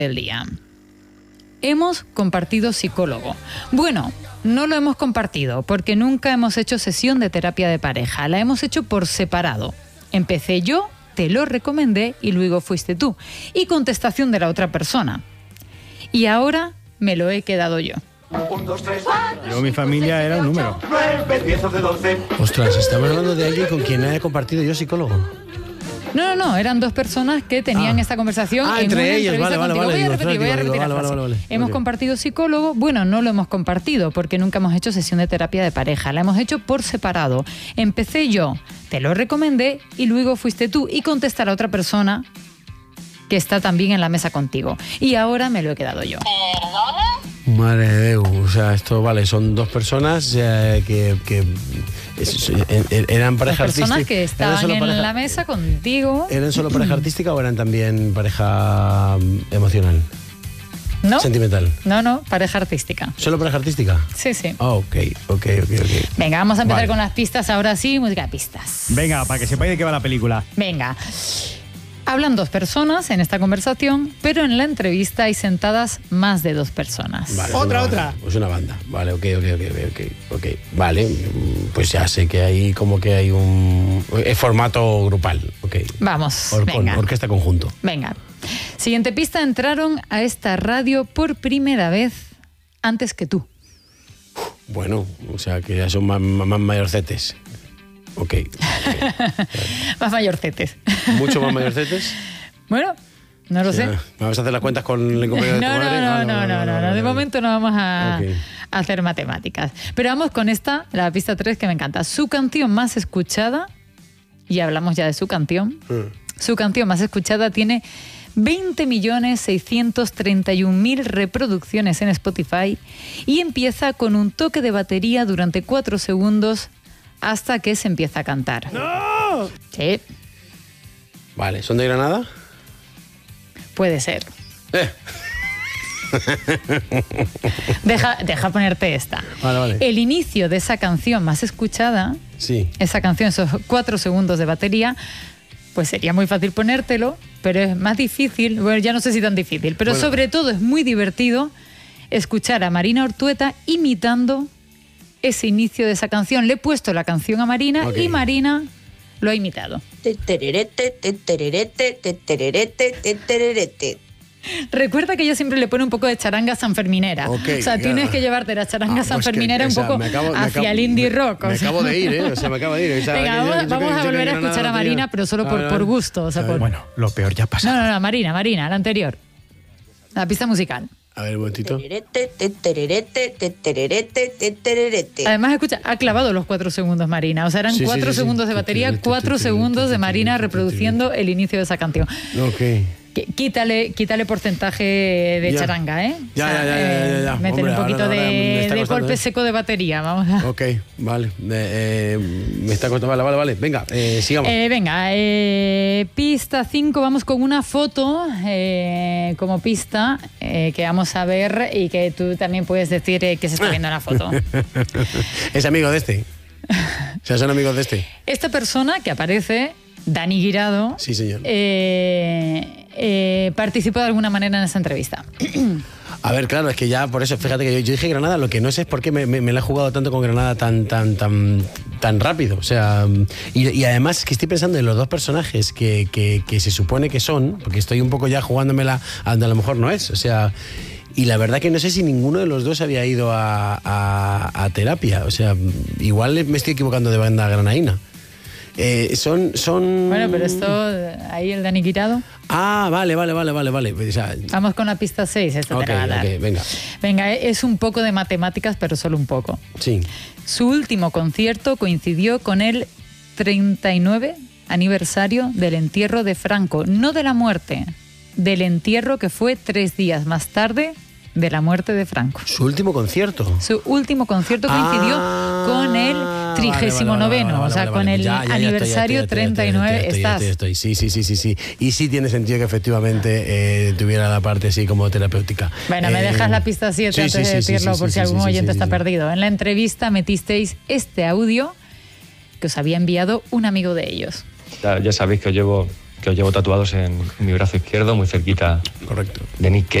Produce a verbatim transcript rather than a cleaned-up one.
del día. Hemos compartido psicólogo. Bueno, no lo hemos compartido porque nunca hemos hecho sesión de terapia de pareja. La hemos hecho por separado. Empecé yo, te lo recomendé y luego fuiste tú. Y contestación de la otra persona. Y ahora me lo he quedado yo. Un, dos, tres, yo, mi familia era un número. nueve, diez, once, doce. Ostras, estamos hablando de alguien con quien he compartido yo psicólogo. No, no, no, eran dos personas que tenían ah. esta conversación ah, en entre una ellas, vale, vale, vale. Voy a Digo, repetir, voy a repetir vale, la vale, frase. vale, vale. Hemos okay. compartido psicólogo. Bueno, no lo hemos compartido porque nunca hemos hecho sesión de terapia de pareja. La hemos hecho por separado. Empecé yo, te lo recomendé y luego fuiste tú. Y contesta la otra persona que está también en la mesa contigo. Y ahora me lo he quedado yo. ¿Perdona? Madre de Dios, o sea, esto vale, son dos personas eh, que, que es, er, eran pareja dos personas artística. que estaban en pareja, la mesa contigo. ¿Eran solo pareja artística o eran también pareja emocional? No. Sentimental. No, no, pareja artística. ¿Solo pareja artística? Sí, sí. Oh, ok, ok, ok, ok. Venga, vamos a empezar vale. con las pistas ahora sí, música de pistas. Venga, para que sepáis de qué va la película. Venga. Hablan dos personas en esta conversación, pero en la entrevista hay sentadas más de dos personas. Vale, otra, una otra. Banda. Pues una banda. Vale, ok, ok, ok, ok, ok. Vale, pues ya sé que hay como que hay un es formato grupal, ok. Vamos, Or, venga. Con orquesta conjunto. Venga. Siguiente pista, entraron a esta radio por primera vez antes que tú. Bueno, o sea que ya son más, más mayorcetes. Ok. okay. Más mayorcetes. ¿Mucho más mayorcetes? Bueno, no lo o sea, sé. ¿Vamos a hacer las cuentas con el compañero de tu no, madre? no, no, Ah, no, no, no, no. De momento no vamos a, okay. a hacer matemáticas. Pero vamos con esta, la pista tres, que me encanta. Su canción más escuchada, y hablamos ya de su canción, Hmm. su canción más escuchada tiene veinte millones seiscientos treinta y un mil reproducciones en Spotify y empieza con un toque de batería durante cuatro segundos hasta que se empieza a cantar. ¡No! Sí. Vale, ¿son de Granada? Puede ser. Eh. Deja, deja ponerte esta. Vale, vale. El inicio de esa canción más escuchada, Sí. esa canción, esos cuatro segundos de batería, pues sería muy fácil ponértelo, pero es más difícil, bueno, ya no sé si tan difícil, pero Bueno. sobre todo es muy divertido escuchar a Marina Ortueta imitando ese inicio de esa canción. Le he puesto la canción a Marina Ok. y Marina lo ha imitado. Recuerda que ella siempre le pone un poco de charanga sanferminera. Okay, o sea, claro. tienes que llevarte la charanga Ah, sanferminera pues que, un poco o sea, me acabo- me hacia acabo- el indie me- rock. o Me sea. acabo de ir, ¿eh? O sea, me acabo de ir. O sea, Venga, yo- yo- vamos, yo- vamos yo- a yo- volver a yo- escuchar a yo- Marina, pero solo por, Ah, por gusto. O sea, por... Bueno, lo peor ya pasa. No, no, no, Marina, Marina, la anterior. La pista musical. A ver, un momentito. Además, escucha, ha clavado los cuatro segundos Marina. O sea, eran Sí, sí, cuatro sí, sí. segundos de batería, cuatro segundos de Marina reproduciendo el inicio de esa canción. Ok. Qu- Quítale, quítale porcentaje de Ya. charanga, ¿eh? Ya, ya, ya, ya, ya, ya. Métele Hombre, un poquito ahora- ahora me de, está de costando, golpe ¿eh? seco de batería. Vamos a... Ok, vale. Eh, eh, me está costando. Vale, vale, vale. Venga, eh, sigamos. Eh, venga, eh, pista cinco, vamos con una foto eh, como pista eh, que vamos a ver y que tú también puedes decir eh, que se está viendo en la foto. Es amigo de este. O sea, son amigos de este. Esta persona que aparece, Dani Guirado, Sí, señor. eh, eh, participó de alguna manera en esa entrevista. A ver, claro, es que ya por eso, fíjate que yo, yo dije Granada, lo que no sé es por qué me, me, me la he jugado tanto con Granada tan tan tan tan rápido. O sea, y, y además es que estoy pensando en los dos personajes que, que, que se supone que son, porque estoy un poco ya jugándomela a donde a lo mejor no es. O sea, y la verdad que no sé si ninguno de los dos había ido a, a, a terapia. O sea, igual me estoy equivocando de banda granaína. Eh, son, son... Bueno, pero esto, ahí el Dani Guirado. Ah, vale, vale, vale, vale, vale. O sea, Vamos con la pista seis, esta ok, te la va a dar. ok, venga. Venga, es un poco de matemáticas, pero solo un poco. Sí. Su último concierto coincidió con el treinta y nueve aniversario del entierro de Franco, no de la muerte, del entierro que fue tres días más tarde de la muerte de Franco. Su último concierto. Su último concierto coincidió Ah, con el trigésimo noveno, vale, vale, vale, o sea, vale, con vale. el Ya, ya, ya aniversario estoy, ya estoy, ya estoy, treinta y nueve. ya estoy, ya Estás. estoy, ya estoy. Sí, sí, sí, sí, sí. Y sí tiene sentido que efectivamente eh, tuviera la parte así como terapéutica. Bueno, me Eh, dejas la pista siete sí, antes sí, de sí, sí, decirlo, sí, por sí, si sí, algún sí, oyente sí, está sí. perdido. En la entrevista metisteis este audio que os había enviado un amigo de ellos. Ya, ya sabéis que os llevo que os llevo tatuados en mi brazo izquierdo, muy cerquita Correcto. de Nick Cave.